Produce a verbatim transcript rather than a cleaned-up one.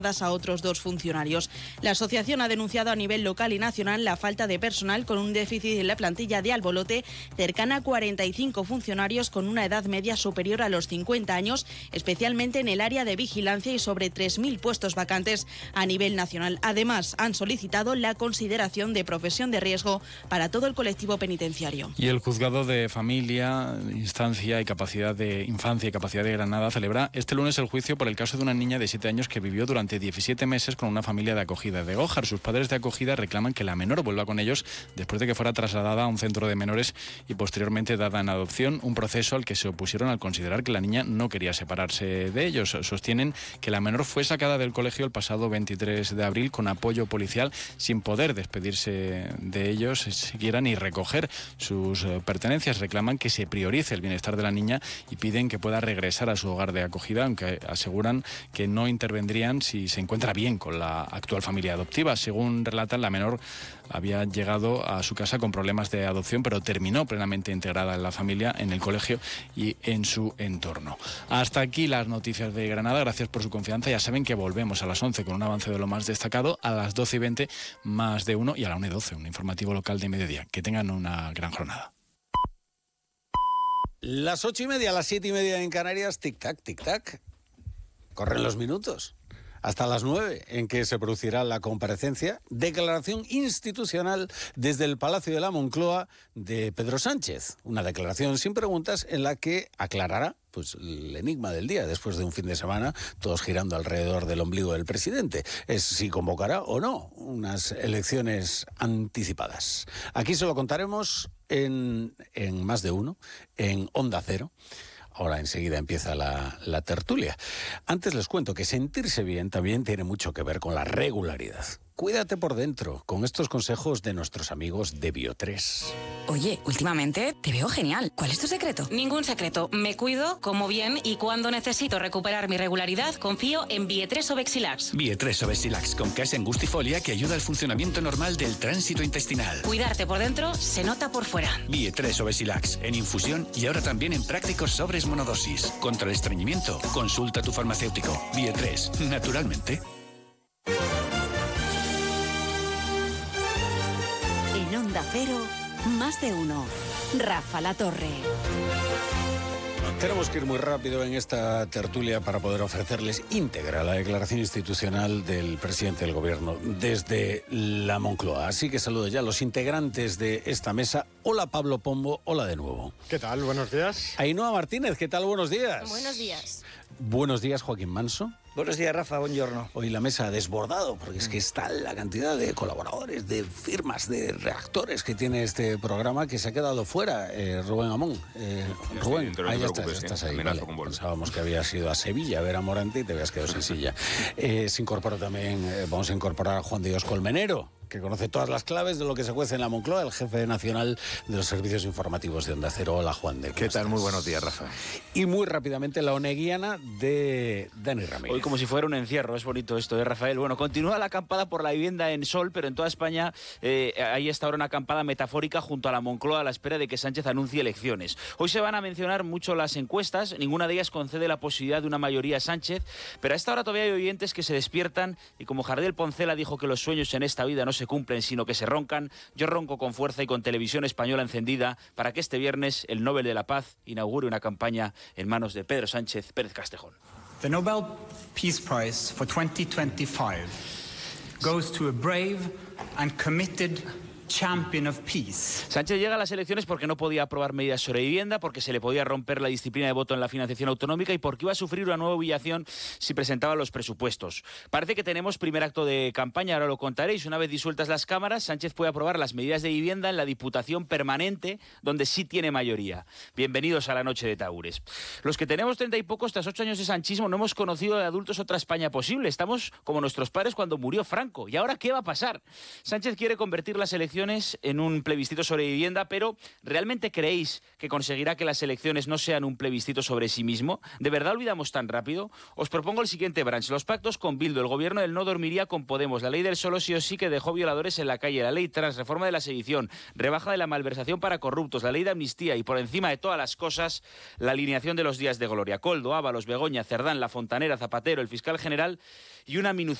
a otros dos funcionarios. La asociación ha denunciado a nivel local y nacional la falta de personal, con un déficit en la plantilla de Albolote cercana a cuarenta y cinco funcionarios con una edad media superior a los cincuenta años, especialmente en el área de vigilancia, y sobre tres mil puestos vacantes a nivel nacional. Además, han solicitado la consideración de profesión de riesgo para todo el colectivo penitenciario. Y el Juzgado de Familia, Instancia y Capacidad de Infancia y Capacidad de Granada celebra este lunes el juicio por el caso de una niña de siete años que vivió durante diecisiete meses con una familia de acogida de Gójar. Sus padres de acogida reclaman que la menor vuelva con ellos después de que fuera trasladada a un centro de menores y posteriormente dada en adopción, un proceso al que se opusieron al considerar que la niña no quería separarse de ellos. Sostienen que la menor fue sacada del colegio el pasado veintitrés de abril con apoyo policial, sin poder despedirse de ellos siquiera ni recoger sus pertenencias. Reclaman que se priorice el bienestar de la niña y piden que pueda regresar a su hogar de acogida, aunque aseguran que no intervendrían si se encuentra bien con la actual familia adoptiva. Según relatan, la menor había llegado a su casa con problemas de adopción, pero terminó plenamente integrada en la familia, en el colegio y en su entorno. Hasta aquí las noticias de Granada. Gracias por su confianza. Ya saben que volvemos a las once con un avance de lo más destacado, a las doce y veinte más de uno y a la una y doce un informativo local de mediodía. Que tengan una gran jornada. Las ocho y media, las siete y media en Canarias, tic-tac, tic-tac. Corren los minutos. Hasta las nueve, en que se producirá la comparecencia, declaración institucional desde el Palacio de la Moncloa de Pedro Sánchez. Una declaración sin preguntas en la que aclarará pues el enigma del día, después de un fin de semana todos girando alrededor del ombligo del presidente. Es si convocará o no unas elecciones anticipadas. Aquí se lo contaremos en, en Más de Uno, en Onda Cero. Ahora enseguida empieza la, la tertulia. Antes les cuento que sentirse bien también tiene mucho que ver con la regularidad. Cuídate por dentro con estos consejos de nuestros amigos de Bio tres. Oye, últimamente te veo genial. ¿Cuál es tu secreto? Ningún secreto. Me cuido, como bien, y cuando necesito recuperar mi regularidad, confío en Bio tres Obexilax. Bio tres Obexilax con case angustifolia que ayuda al funcionamiento normal del tránsito intestinal. Cuidarte por dentro se nota por fuera. Bio tres Obexilax en infusión y ahora también en prácticos sobres monodosis. Contra el estreñimiento, consulta a tu farmacéutico. Bio tres, naturalmente. En Onda Cero, Más de Uno. Rafa La Torre. Tenemos que ir muy rápido en esta tertulia para poder ofrecerles íntegra la declaración institucional del presidente del gobierno desde la Moncloa. Así que saludo ya a los integrantes de esta mesa. Hola Pablo Pombo, hola de nuevo. ¿Qué tal? Buenos días. Ainhoa Martínez, ¿qué tal? Buenos días. Buenos días. Buenos días, Joaquín Manso. Buenos días, Rafa, buongiorno. Hoy la mesa ha desbordado, porque es que está la cantidad de colaboradores, de firmas, de redactores que tiene este programa que se ha quedado fuera. Eh, Rubén Amón. Eh, Rubén, ahí ya estás, estás ahí. Vale. Pensábamos que habías ido a Sevilla a ver a Morante y te habías quedado sin silla. Eh, se incorpora también, eh, vamos a incorporar a Juan Dios Colmenero, que conoce todas las claves de lo que se cuece en la Moncloa, el jefe nacional de los servicios informativos de Onda Cero. Hola, Juan de. ¿Qué tal? Muy buenos días, Rafa. Y muy rápidamente la oneguiana de Dani Ramírez. Hoy como si fuera un encierro, es bonito esto, ¿eh, Rafael? Bueno, continúa la acampada por la vivienda en Sol, pero en toda España eh, hay esta ahora una acampada metafórica junto a la Moncloa a la espera de que Sánchez anuncie elecciones. Hoy se van a mencionar mucho las encuestas, ninguna de ellas concede la posibilidad de una mayoría a Sánchez, pero a esta hora todavía hay oyentes que se despiertan y como Jardiel Poncela dijo que los sueños en esta vida no se cumplen, sino que se roncan, yo ronco con fuerza y con Televisión Española encendida para que este viernes el Nobel de la Paz inaugure una campaña en manos de Pedro Sánchez Pérez Castejón. The Nobel Peace Prize for twenty twenty-five goes to a brave and committed champion of peace. Sánchez llega a las elecciones porque no podía aprobar medidas sobre vivienda, porque se le podía romper la disciplina de voto en la financiación autonómica y porque iba a sufrir una nueva humillación si presentaba los presupuestos. Parece que tenemos primer acto de campaña, ahora lo contaréis. Una vez disueltas las cámaras, Sánchez puede aprobar las medidas de vivienda en la Diputación Permanente, donde sí tiene mayoría. Bienvenidos a la noche de Tahures. Los que tenemos treinta y pocos, tras ocho años de sanchismo, no hemos conocido de adultos otra España posible. Estamos como nuestros padres cuando murió Franco. ¿Y ahora qué va a pasar? Sánchez quiere convertir las elecciones elecciones en un plebiscito sobre vivienda, pero ¿realmente creéis que conseguirá que las elecciones no sean un plebiscito sobre sí mismo? ¿De verdad olvidamos tan rápido? Os propongo el siguiente branch. Los pactos con Bildu, el gobierno del no dormiría con Podemos, la ley del solo sí o sí que dejó violadores en la calle, la ley trans, reforma de la sedición, rebaja de la malversación para corruptos, la ley de amnistía y, por encima de todas las cosas, la alineación de los días de gloria. Coldo, Ábalos, Begoña, Cerdán, La Fontanera, Zapatero, el fiscal general y una minuciosa